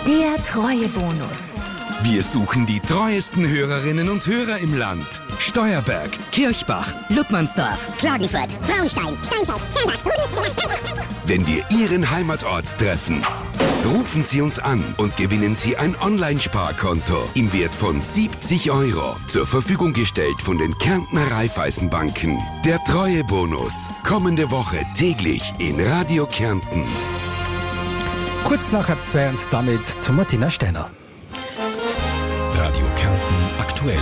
Der Treuebonus. Wir suchen die treuesten Hörerinnen und Hörer im Land. Steuerberg, Kirchbach, Ludmannsdorf, Klagenfurt, Frauenstein, Steinfeld, wenn wir Ihren Heimatort treffen, rufen Sie uns an und gewinnen Sie ein Online-Sparkonto im Wert von 70 €. Zur Verfügung gestellt von den Kärntner Raiffeisenbanken. Der Treuebonus. Kommende Woche täglich in Radio Kärnten. Kurz nach 2 und damit zu Martina Steiner. Radio Kärnten aktuell.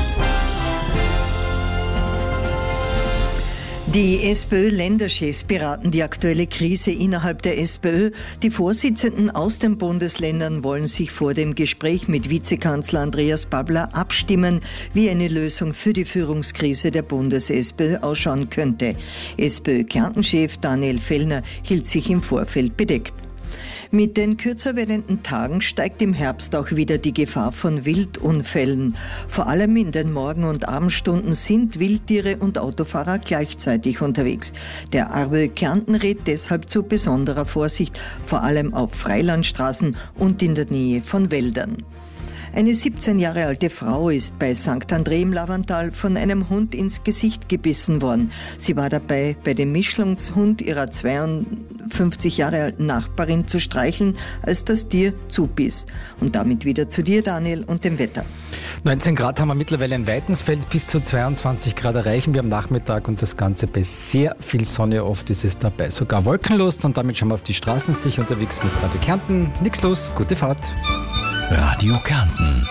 Die SPÖ-Länderchefs beraten die aktuelle Krise innerhalb der SPÖ. Die Vorsitzenden aus den Bundesländern wollen sich vor dem Gespräch mit Vizekanzler Andreas Babler abstimmen, wie eine Lösung für die Führungskrise der Bundes-SPÖ ausschauen könnte. SPÖ-Kärnten-Chef Daniel Fellner hielt sich im Vorfeld bedeckt. Mit den kürzer werdenden Tagen steigt im Herbst auch wieder die Gefahr von Wildunfällen. Vor allem in den Morgen- und Abendstunden sind Wildtiere und Autofahrer gleichzeitig unterwegs. Der ARBÖ Kärnten rät deshalb zu besonderer Vorsicht, vor allem auf Freilandstraßen und in der Nähe von Wäldern. Eine 17 Jahre alte Frau ist bei St. André im Lavantal von einem Hund ins Gesicht gebissen worden. Sie war dabei, bei dem Mischlingshund ihrer 52 Jahre alten Nachbarin zu streicheln, als das Tier zubiss. Und damit wieder zu dir, Daniel, und dem Wetter. 19 Grad haben wir mittlerweile in Weitensfeld, bis zu 22 Grad erreichen wir am Nachmittag und das Ganze bei sehr viel Sonne. Oft ist es dabei sogar wolkenlos und damit schauen wir auf die Straßen, sich unterwegs mit Radio Kärnten. Nix los, gute Fahrt. Radio Kärnten.